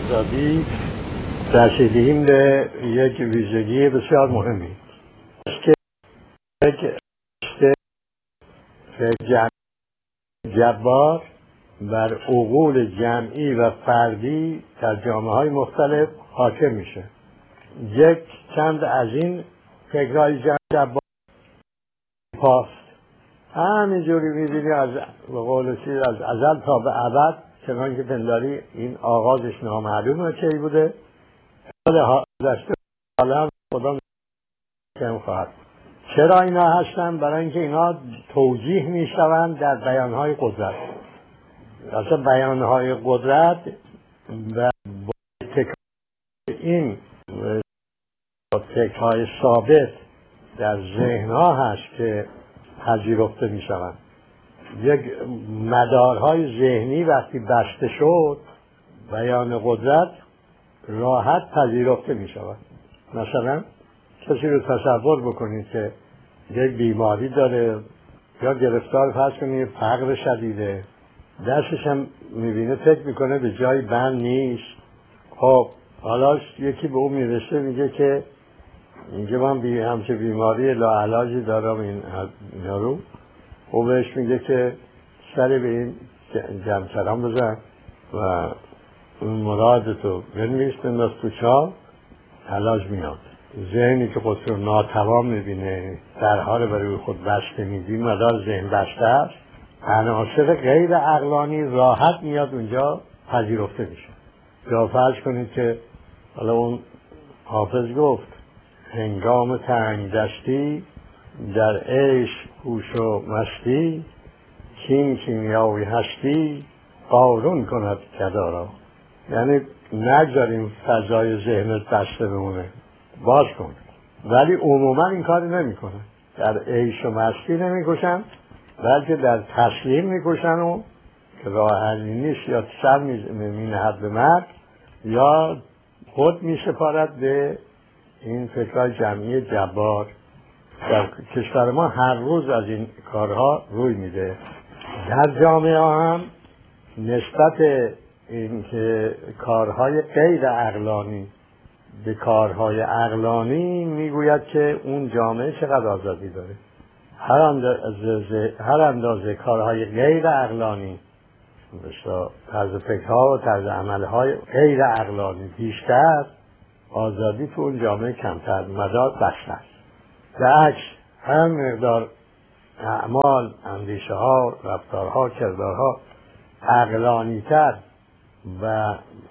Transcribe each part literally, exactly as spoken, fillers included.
آزادی رسیدیم به یک ویژگی بسیار مهمی که یک جمع جبار بر عقول جمعی و فردی در جامعه‌های مختلف حاکم میشه. یک چند از این فکرهای جبار پاست همینجوری میبینی از قول چیز از ازل تا به ابد، چنان که پنداری این آغازش نامعلومه چی بوده، حال داشته حالا خدا کم خواهد. چرا اینا هستن؟ برای اینکه اینا توجیه میشوند در بیانهای قدرت. اصلا بیانهای قدرت و این فکرهای ثابت در ذهنها هست که پذیرفته می شوند. یک مدارهای ذهنی وقتی بسته شد، بیان قدرت راحت پذیرفته می شود. مثلا کسی رو تصور بکنید که یک بیماری داره یا گرفتار فرض کنید فقر شدیده، دستش هم میبینه فکر میکنه به جای بند نیست. خب حالا یکی به اون میرسه میگه که اینجا من بی همچه بیماری لاعلاجی دارم این رو، او بهش میگه که سری به این جمع‌سران بزن و اون مراد تو بنویس بنداز تو چاه، علاج میاد. ذهنی که خود رو ناتوان میبینه، درها رو برای خود بسته میدیم، مدار ذهن بسته است، عناصر غیر عقلانی راحت میاد اونجا پذیرفته میشه. یا فرض کنید که حالا اون حافظ گفت هنگام تنگ دستی در عیش هوش و مستی، کین کیمیاوی هستی قارون کند کدا را. یعنی نگذاریم فضای ذهنت بسته بمونه، باز کن. ولی عموما این کاری نمی کنه. در عیش و مستی نمی کشن، بلکه در تسلیم می کشن و که راه حلی نیست، یا سر می نهد به مرگ یا خود می سپارد به این فکرهای جمعی جبار. در کشور ما هر روز از این کارها روی میده. در جامعه هم نسبت این که کارهای غیر عقلانی به کارهای عقلانی میگوید که اون جامعه چقدر آزادی داره. هر اندازه, هر اندازه کارهای غیر عقلانی مثلا طرز فکرها و طرز عملهای غیر عقلانی بیشتر، آزادی تو اون جامعه کمتر، مدار بسته است. در عکس هر مقدار اعمال، اندیشه ها، رفتارها، کردارها عقلانی تر و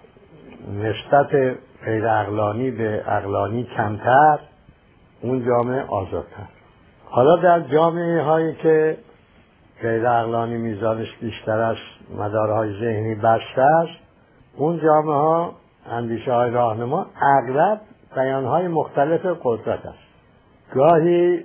نسبت غیر عقلانی به عقلانی کمتر، اون جامعه آزادتر. حالا در جامعه هایی که غیر عقلانی میزانش بیشتر است، مدارهای ذهنی بسته است، اون جامعه ها اندیشه های راهنما اغلب بیان های مختلف قدرت است. گاهی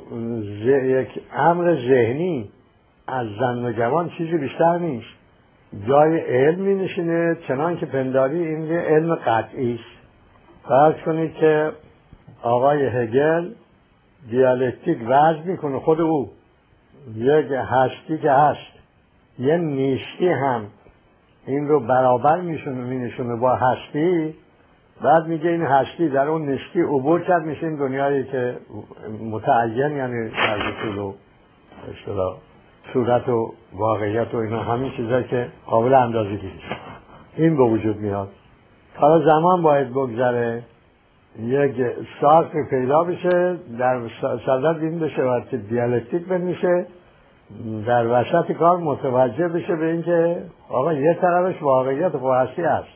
یک امر ذهنی از زن و جوان چیزی بیشتر نیست، جای علم می نشینه، چنان که پنداری این یه علم قطعی است. فرض کنید که آقای هگل دیالکتیک وضع میکنه، خود او یک هستی که هست، یه نیستی هم این رو برابر میشونه می نشونه با هستی، بعد میگه این هستی در اون نیستی عبور کرد، میشه این دنیایی که متعین، یعنی در طول و اصطلاح صورت و واقعیت و اینا همین چیزایی که قابل اندازه گیری این به وجود میاد. حالا زمان باید بگذره، یک ساخت پیدا بشه، در صدد این بشه وقتی دیالکتیک بنویسه، در وسط کار متوجه بشه به این که آقا یه طرفش واقعیت و هستی هست،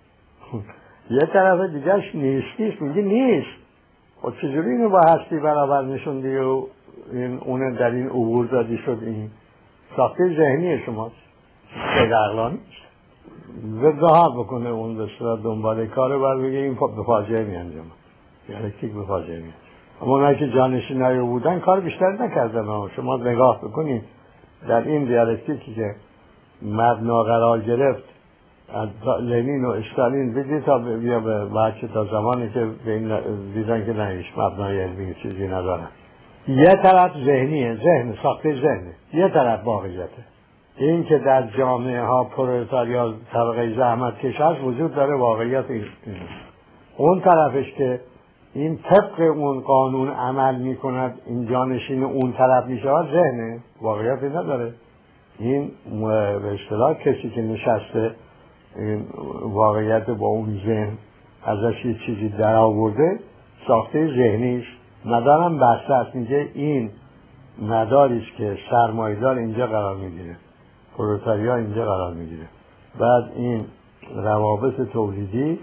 یه طرف دیگرش نیستیش، میگه نیست. خب چجوری اینو با هستی برابر نشوندی و این اون در این عبور دادی شد؟ این ساخته ذهنی شماست، غیر عقلانی وضاحت بکنه اون بسیار دنباله کاره بر بگه این به فاجعه می انجامه، دیالکتیک به فاجعه می. اما اونایی که جانشینایی بودن کار بیشتر نکردن. شما نگاه بکنید در این دیالکتیکی که مبنا قرار گرفت از لنین و استالین، بگید تا بیا به بچه تا زمانی که به این دیدن که نهیش مبنای علمی چیزی ندارن. یه طرف ذهنیه، ذهن ساخته ذهنه، یه طرف واقعیته. این که در جامعه ها پرولتاریا طبقه زحمتکش هست وجود داره، واقعیت این. اون طرفش که این طبق اون قانون عمل می کند، این جانشین اون طرف می شود، ذهنه، واقعیتی نداره. این به اصطلاح کسی که نشسته این واقعیت با اون ذهن ازش یه چیزی در آورده، ساخته ذهنیش مدارم بسته است. میگه این مداریست که سرمایه‌دار اینجا قرار میگیره، پرولتاریا اینجا قرار میگیره. بعد این روابط تولیدی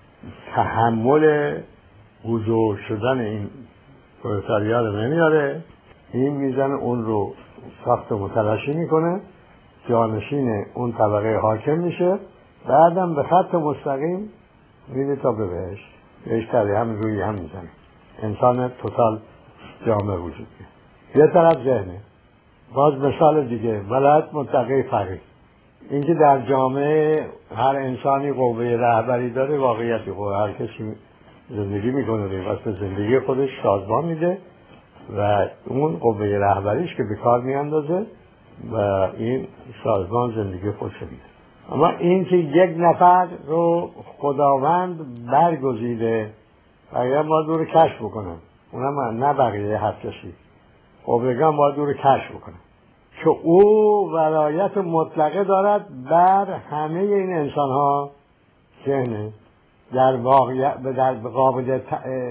تحمل بزرگ شدن این پرولتاریا رو نمیاره، این میزنه اون رو ساخت متلاشی میکنه، جانشین اون طبقه حاکم میشه، بعدم به خط مستقیم میره تا به بهشت. بهشت هم روی هم میزنه. انسان توتال جامعه وجود میاد. یه طرف ذهنه. باز مثال دیگه، ولایت متقی فقیه. اینکه در جامعه هر انسانی قوه رهبری داره، واقعیتی خود هر کسی زندگی میکنه به واسه زندگی خودش سازمان میده و اون قوه رهبریش که به کار میاندازه و این سازمان زندگی خودش میده. اما این که یک نفر رو خداوند برگزیده بقیه باید او رو کشف بکنن، اونم نه بقیه هر کسی، قوهگان باید او رو کشف بکنن که او ولایت مطلقه دارد بر همه این انسان ها. ذهنه در واقعیت در قابل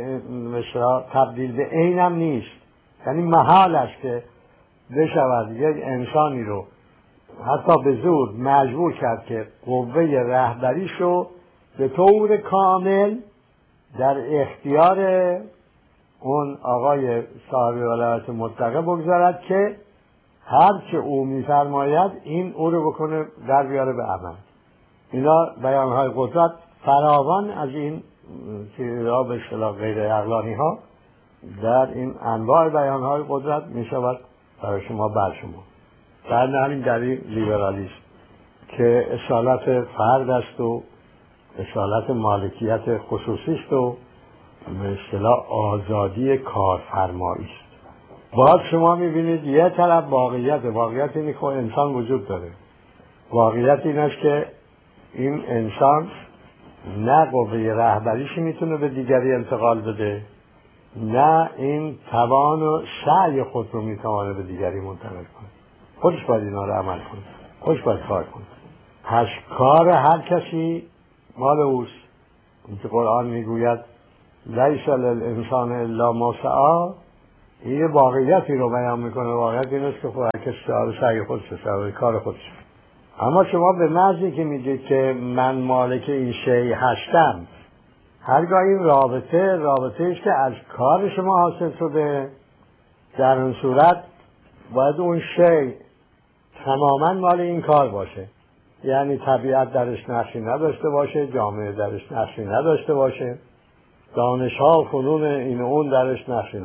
تبدیل به عینم نیست، یعنی محال است که بشود یک انسانی رو حتی به زور مجبور کرد که قوه رهبریشو به طور کامل در اختیار اون آقای صاحب ولایت مطلقه بگذارد که هر چه او میفرماید این او رو بکنه در بیاره به عمل. اینا بیانهای قدرت فراوان از این چیزها به اصطلاح غیر عقلانی ها در این انواع بیانهای قدرت می شود برای شما بر شما. در همین در این لیبرالیسم که اصالت فرد است و اصالت مالکیت خصوصی است و به اصطلاح آزادی کارفرمایی است. باز شما میبینید یه طرف واقعیت واقعیت اینه که انسان وجود داره. واقعیت این است که این انسان نه قوه رهبریش میتونه به دیگری انتقال بده، نه این توان و سعی خود رو میتونه به دیگری منتقل کنه. خودش باید اینا رو عمل کنه، خودش باید کار کنه. پس کار هر کسی مال اوست. این که قرآن میگوید لیس للانسان الا ما سعی، این واقعیتی رو بیان میکنه. واقعیت این است که خود هر کسی سعی خودش سعی کار خودش. اما شما به محضی که میگید که من مالک این شی هستم، هرگاه این رابطه رابطه است که از کار شما حاصل شده، در اون صورت باید اون شی تماما مال این کار باشه. یعنی طبیعت درش نقشی نداشته باشه، جامعه درش نقشی نداشته باشه، دانش ها و فنون این اون درش نقشی